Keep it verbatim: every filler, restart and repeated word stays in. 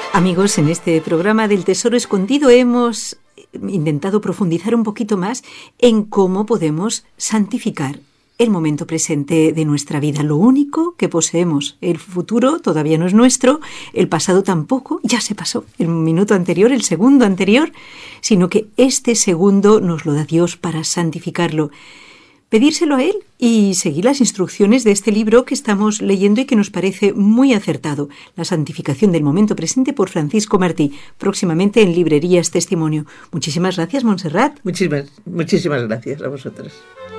Amigos, en este programa del Tesoro Escondido hemos intentado profundizar un poquito más en cómo podemos santificar el momento presente de nuestra vida, lo único que poseemos. El futuro todavía no es nuestro, el pasado tampoco, ya se pasó, el minuto anterior, el segundo anterior, sino que este segundo nos lo da Dios para santificarlo. Pedírselo a Él y seguir las instrucciones de este libro que estamos leyendo y que nos parece muy acertado, La santificación del momento presente, por Francisco Martí, próximamente en librerías Testimonio. Muchísimas gracias, Montserrat. Muchísimas, muchísimas gracias a vosotras.